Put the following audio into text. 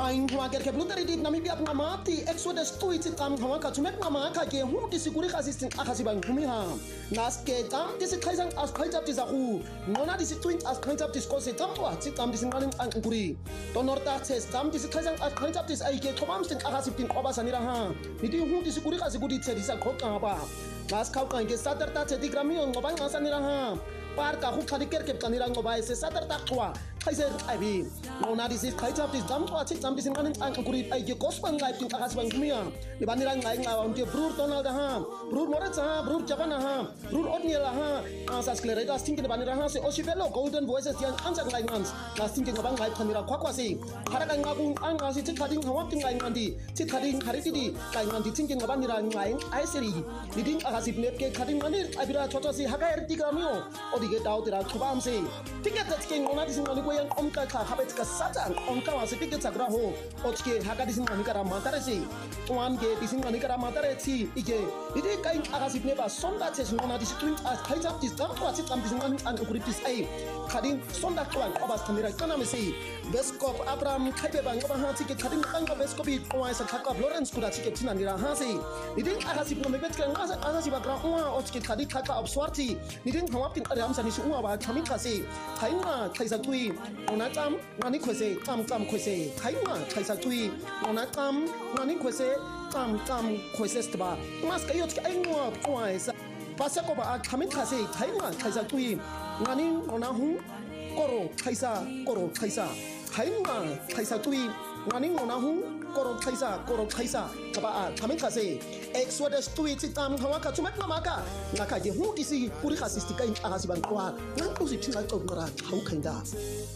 Kain huager ke bluteri dit nami biap ngamati exodus tuit tam hawa ka tumek ngamaka ke hu disiguri khasistin akhasibang kumiha nas ke tam disi khaisang as khaitap tizaku nona disi twin as khaitap diskose tam wa tam disi ngalim angkuri tonorta tes tam disi khaisang as khaitap dis ai ke thobam stin akhasiptin obasanira ha nidi hu disiguri khasigudi tsedisa khokka ba nas khau kan ke sadarta tsedi gramion ngobang asanira ha par ka khu khadiker ke kanira ngobai se sadarta khwa khaise abi nona disi khaitap dis dam ko achi tam disi ngalim angkuri ai ke kospang ngai tin akhasibang kumiha ni banira ngai ngawa unte brur tonal da ha brur moratsa ha brur japana ha brur odniela ha asas klereda stinke banira ha se osivelo golden voices yang anjak ngai ngans na stinke ngabang ngai khanira khwakwasi haraka ngabung angasi chikhading hawap ting ngai ngandi chikhading haritidi kai ngandi tinke ngabanira ngai aiseri liding agasip net ke khading manir abira chotosi hakaer tigamio odige dautira khobam se tiket tske ngona dising ngani koyang omka kha khabet ka satang omka wase tiket sagra ho otke haka dising ngani kara mataresi wan ke dising ngani kara mataresi ike ide kai agasip ne ba sonda ches ngona dising twin as khaitap dis tam ko ati tam dising ngani an kuritis ai khading sonda kwan obas thamira kana mesi beskop abraham khaibe bang ba ha tiket khading bang ba beskop i kwai sa khaka lawrence kuda tiket tinanira ha se niding agasip no mebet kan agasip agra uwa otke khadi khaka obswarti niding hawap tin aram sani su uwa ba thamin khase khainga khaisa tui ona tam ngani khose tam khose khainga khaisa tui ona tam ngani khose tam khose sta mas kayot ke aingwa kwai sa pasako ba thamin khase khainga khaisa tui ngani ona hu koro khaisa khainga khaisa tui ngani ona hu koro khaisa kaba thamin khase exodus tuit tam hawa ka chumet namaka ngaka je hu disi puri khasistikai agasibang kwa nang tu sipsinga ko ngara hau khainda